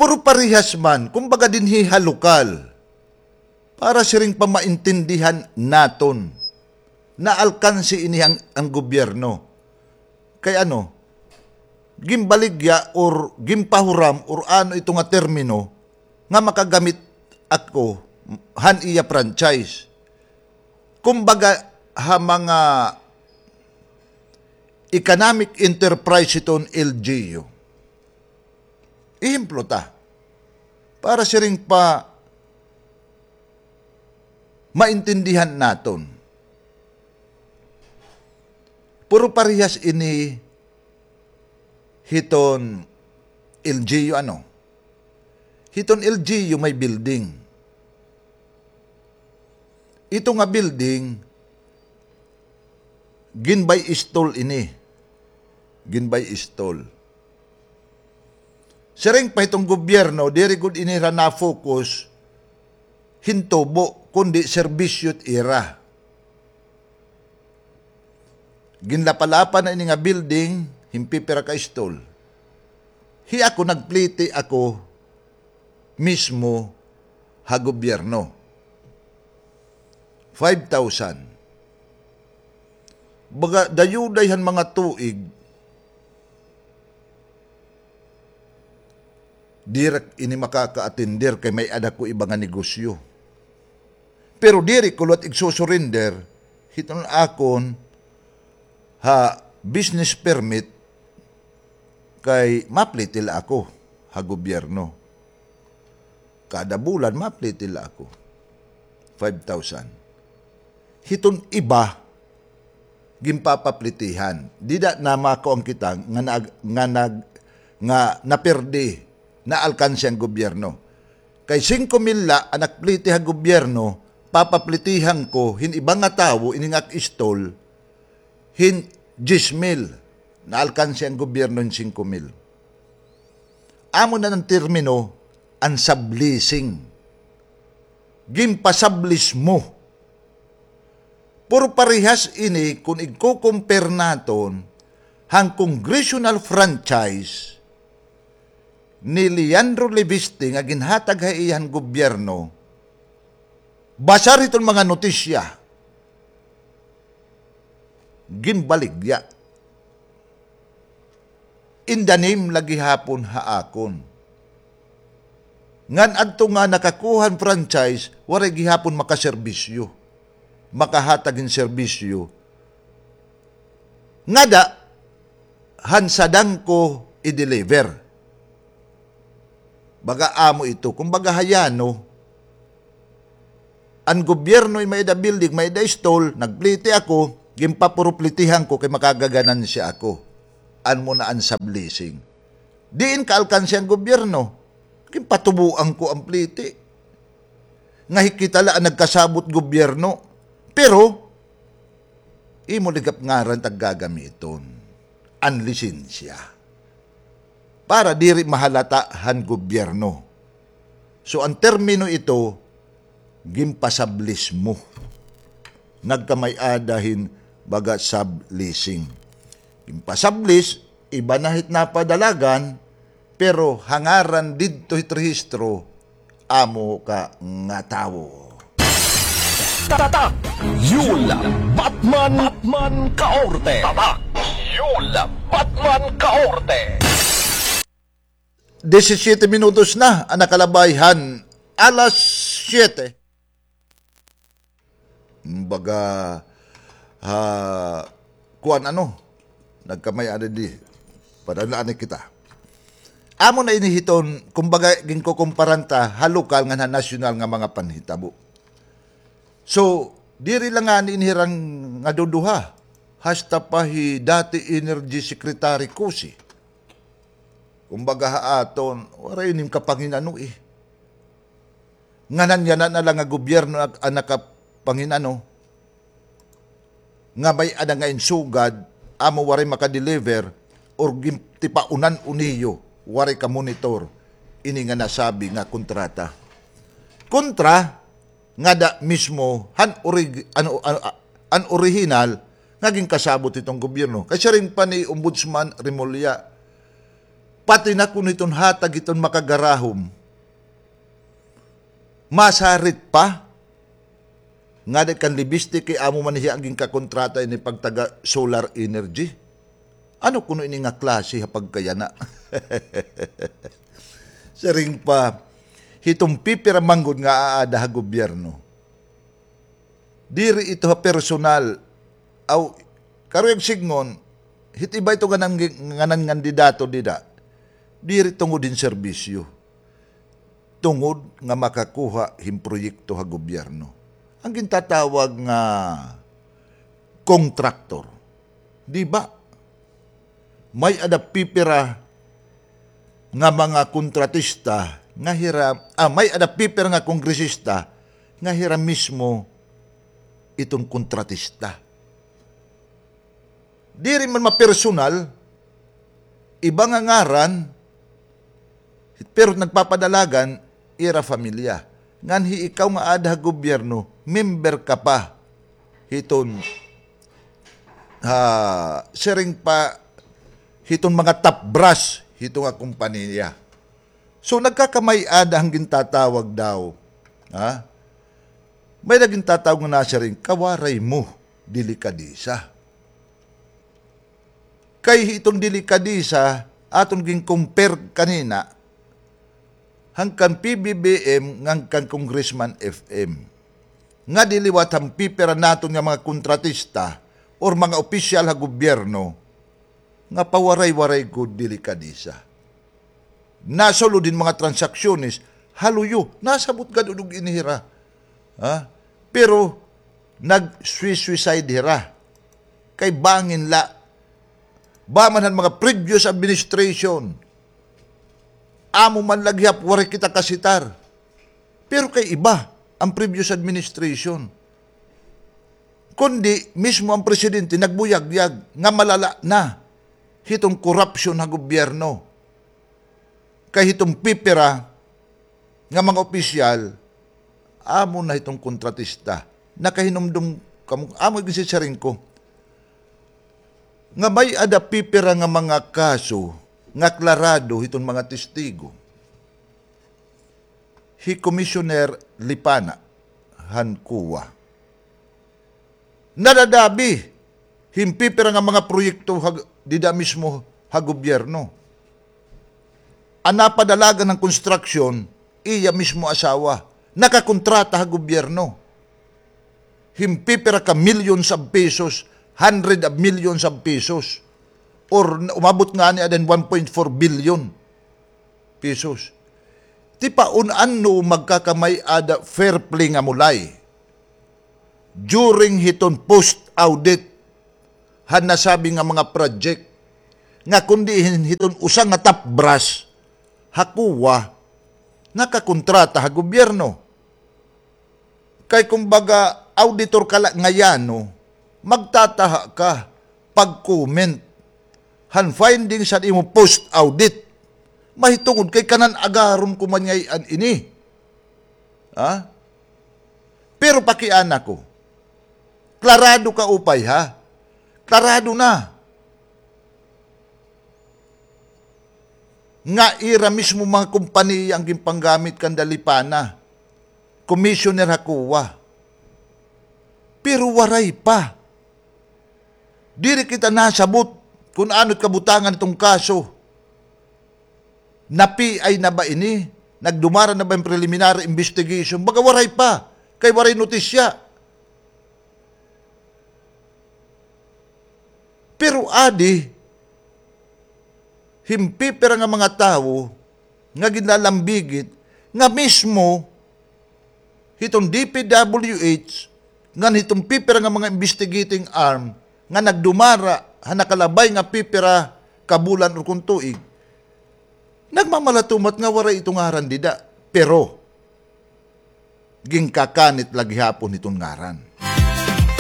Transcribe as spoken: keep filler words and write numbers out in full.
Puro parihas man, kumbaga din hihalukal. Para siring pa maintindihan naton na alkansi ini ang, ang gobyerno. Kaya ano, gimbaligya or gimpahuram or ano ito nga termino nga makagamit ako han iya franchise. Kumbaga ha mga economic enterprise iton L G U. Ihimplo ta. Para siring pa maintindihan naton. Puro parehas ini hiton L G U ano? Hiton L G U may building. Ito nga building ginbay istol ini. Ginbay istol. Siring pa itong gobyerno, diri gud ini ra na focus hintubo kundi serbisyo't ira. Ginlapalapan na ini nga building, himpipira ka istol. Hi ako nagpliti ako mismo ha gobyerno. five thousand. Baga dayudayhan mga tuig, direk ini makaka-attender kay may ada ko ibang negosyo. Pero diri kulot igsusurrender, hiton akon ha business permit kay maplitil ako ha gobyerno. Kada bulan maplitil ako. five thousand. Hiton iba gimpapaplitihan. Dida na mako ang kitang nga nag, nga nag nga naperde na alkansi ang gobyerno. Kay five mil la anak pliti ha gobyerno, papaplitihan ko hin ibang nga tawo iningak istol hin ten mil na alkansi ang gobyerno hin five mil. Amo na ng termino ang subleasing. Gimpasablis mo. Puro parehas ini kung i-compare naton hang congressional franchise ni Leandro Leviste nga ginhatag ha iyan gobyerno. Basar itong mga notisya. Ginbaligya. In the name lagi hapon haakon. Ngan adto nga nakakuhan franchise, waray gihapon makaserbisyo. Makahatagin serbisyo. Ngada, hansadang ko i-deliver. Baga amo ito. Kung baga hayano, ang gobyerno ay may da building, may da stall, nagpliti ako, gimpapuruplitihan ko kay makagaganan siya ako. An mo na ang subleasing. Diin kaalkansi ang gobyerno. Gimpatubuan ko ang pliti. Ngahikita la ang nagkasabot gobyerno. Pero, imo ligap ngaran taggagamiton ang lisensya para diri mahalatahan gobyerno. So, ang termino ito, gimpasablis mo. Nagkamay-adahin baga subleasing. Gimpasablis, iba nahit napadalagan, pero hangaran didto hit rehistro, amo ka nga tawo. Tatak! Yula! Batman! Batman Kaorte! Tatak! Yula! Batman Kaorte! seventeen minutos na ang nakalabayhan. Alas siyete. Baga, ha, kuan ano, nagkamay ada di, padalaan kita. Amo na inihiton, kumbaga, ginkukumparanta, halukal nga na nasyonal nga mga panhitabo. So, diri lang nga inihirang nga duduha. Hasta pa hi dati Energy Secretary Kusi. Kumbaga haaton, waray nim kapanginano eh. Nganan yan na lang nga gobyerno ang nakapanginano. Nga may ada nga insugad, amo waray makadeliver, or tipaunan uniyo, waray ka monitor, ini nga nasabi nga kontrata. Kontra, nga da mismo han orig, ano, ano, an original naging kasabot itong gobyerno. Kasi rin pa ni Ombudsman Remulla, Pati na kung iton hatag iton makagarahom, masarit pa, nga di kan libiste kay amo man siya aging kakontrata ini pagtaga solar energy. Ano kuno ini nga klase hapag kaya na? Saring pa, hitong pipira manggod nga aada ha gobyerno. Diri ito ha personal, aw, karuyag signon, hit iba ito ganang, nganan kandidato dida, diri tungod din serbisyo. Tungod nga makakuha him proyekto ha gobyerno. Ang gintatawag nga kontraktor. Di ba? May adap pipira nga mga kontratista nga hiram, ah, may adap pipira nga kongresista nga hiram mismo itong kontratista. Di rin man mapersonal, iba nga ngaran, pero nagpapadalagan, ira familia. Nganhi ikaw nga ada gobyerno, member ka pa. Hiton, ha, sering pa, hiton mga top brass, hiton nga kumpanya. So nagkakamay ada ang gintatawag daw. Ha? May naging tatawag nga nasa rin, kawaray mo, delikadisa. Kay itong delikadisa, aton ging compare kanina, hangkan P B B M, hangkan Congressman F M. Nga diliwat ang pipera naton nga mga kontratista or mga opisyal ha gobyerno, nga pawaray-waray ko delikadisa. Nasolo din mga transaksyones, haluyo, nasabot ka dudog inihira. Ha? Pero, nag-suicide hira. Kay bangin la. Baman mga previous administration. Amo man lagyap, wari kita kasitar. Pero kay iba, ang previous administration. Kundi, mismo ang presidente nagbuyagyag, nga malala na, hitong korupsyon na gobyerno. Kay hitong pipera, nga mga opisyal, amo na itong kontratista. Nakahinumdum, amo gisisarin ko, nga may ada pipera nga mga kaso, nga klarado itong mga testigo. Hi Commissioner Lipana, Hankuwa. Nadadabi, himpipira nga mga proyekto hag, dida mismo ha gobyerno. Anapadalaga ng construction, iya mismo asawa, nakakontrata ha gobyerno. Himpipira ka millions of pesos, hundred of millions of pesos, or umabot nga ni adan one point four billion pesos. Ti paunan no magkakamay ada fair play nga mulay. During hiton post-audit, han nasabi nga mga project, nga kundi hiton usang nga top brass, hakuwa, nakakontrata ha gobyerno. Kay kumbaga, auditor kala ngayano, magtataha ka, pag-comment, han finding sa imo post-audit, mahitungod kay kanan agaron kumanyayan ini. Ha? Pero pakiana ko, klarado ka upay ha? Klarado na. Nga ira mismo mga kumpanya ang gimpanggamit kan Dalipana, Commissioner Hakuwa. Pero waray pa. Diri kita nasabot kung ano't kabutangan itong kaso. Napi ay na ba ini? Nagdumara na ba yung preliminary investigation? Baga waray pa. Kay waray notisya. Pero adi, himpipira nga mga tao, nga ginalambigit, nga mismo, hitong D P W H, nga hitong pipira nga mga investigating arm, nga nagdumara, hanakalabay nga pipira, kabulan o kung tuig, nagmamalatumat nga waray itong ngaran dida. Pero, gingkakanit lagi hapon itong ngaran.